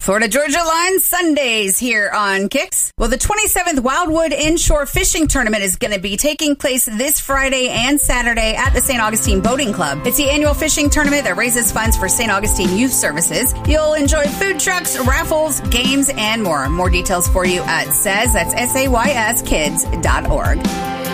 Florida Georgia Line Sundays here on Kicks. Well, the 27th Wildwood Inshore Fishing Tournament is going to be taking place this Friday and Saturday at the St. Augustine Boating Club. It's the annual fishing tournament that raises funds for St. Augustine Youth Services. You'll enjoy food trucks, raffles, games, and more. More details for you at SAYS, that's SAYS kids.org.